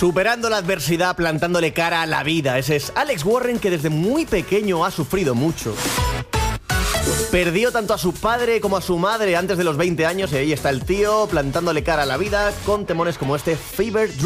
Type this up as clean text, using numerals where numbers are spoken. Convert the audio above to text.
Superando la adversidad, plantándole cara a la vida. Ese es Alex Warren, que desde muy pequeño ha sufrido mucho. Perdió tanto a su padre como a su madre antes de los 20 años y ahí está el tío plantándole cara a la vida con temones como este Fever Dream.